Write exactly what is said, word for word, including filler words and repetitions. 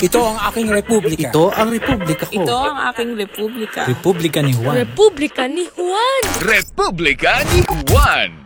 Ito ang aking republika. Ito ang republika ko. Ito ang aking republika. Republika ni Juan. Republika ni Juan. Republika ni Juan.